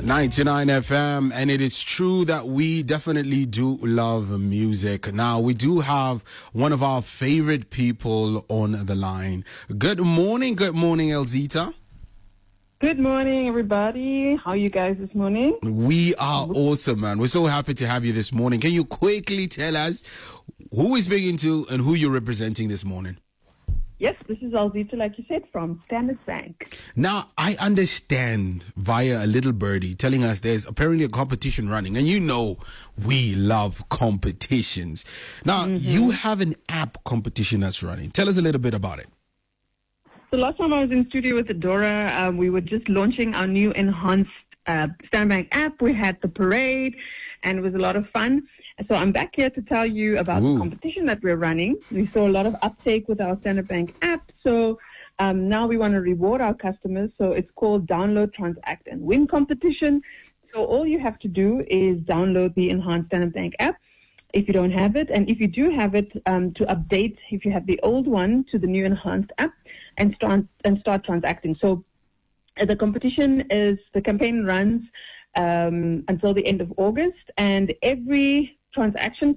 99 FM, and it is true that we definitely do love music. Now, we do have one of our favorite people on the line. Good morning, Elzita. Good morning, everybody. How are you guys this morning? We are awesome, man. We're so happy to have you this morning. Can you quickly tell us who we're speaking to and who you're representing this morning? Yes, this is Alzita, like you said, from Standard Bank. Now, I understand via a little birdie telling us there's apparently a competition running, and you know we love competitions. Now, you have an app competition that's running. Tell us a little bit about it. So last time I was in studio with Adora, we were just launching our new enhanced Standard Bank app. We had the parade, and it was a lot of fun. So I'm back here to tell you about the competition that we're running. We saw a lot of uptake with our Standard Bank app. So now we want to reward our customers. So it's called Download, Transact, and Win competition. So all you have to do is download the enhanced Standard Bank app if you don't have it. And if you do have it, to update, if you have the old one, to the new enhanced app and start transacting. So the campaign runs until the end of August, and every transaction